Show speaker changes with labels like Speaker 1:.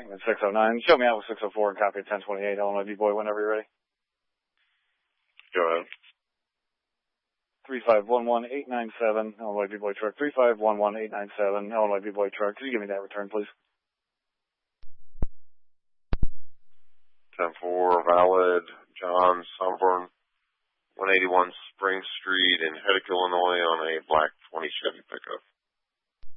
Speaker 1: at 609. Show me out with 604 and copy at 1028. Illinois B-Boy, whenever you're ready.
Speaker 2: Go ahead.
Speaker 1: 3511897, Illinois B-Boy truck. 3511897, Illinois B-Boy truck. Could you give me that return, please?
Speaker 2: 10-4, valid, Johns.